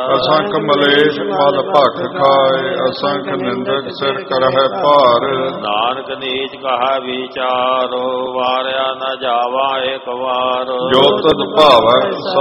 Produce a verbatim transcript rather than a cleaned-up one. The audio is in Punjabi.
ਅਸੰਖ ਮਲੇਸ਼ ਮਲ ਭਖ ਖਾਏ, ਅਸੰਖ ਨਿੰਦਕ ਸਿਰ ਕਰਹਿ ਭਾਰ। ਨਾਨਕ ਨੀਚ ਕਹਾ ਵਿਚਾਰੋ, ਵਾਰਿਆ ਨ ਜਾਵਾ ਇੱਕ ਵਾਰ। ਜੋ ਤਦ ਭਾਵੈ